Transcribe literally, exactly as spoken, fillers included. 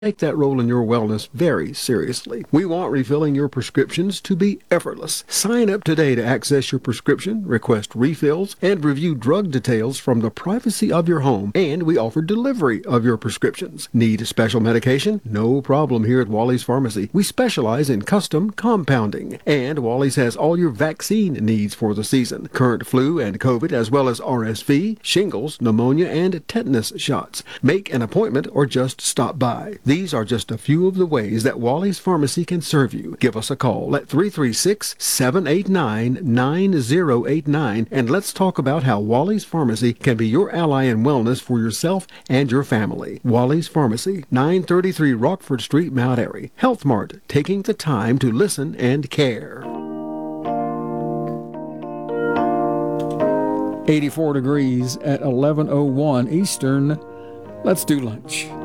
take that role in your wellness very seriously. We want refilling your prescriptions to be effortless. Sign up today to access your prescription, request refills, and review drug details from the privacy of your home. And we offer delivery of your prescriptions. Need special medication? No problem here at Wally's Pharmacy. We specialize in custom compounding. And Wally's has all your vaccine needs for the season. Current flu and COVID, as well as R S V, shingles, pneumonia, and tetanus shots. Make an appointment or just stop by. These are just a few of the ways that Wally's Pharmacy can serve you. Give us a call at three three six, seven eight nine, nine zero eight nine and let's talk about how Wally's Pharmacy can be your ally in wellness for yourself and your family. Wally's Pharmacy, nine thirty-three Rockford Street, Mount Airy. Health Mart, taking the time to listen and care. eighty-four degrees at eleven oh one Eastern. Let's do lunch.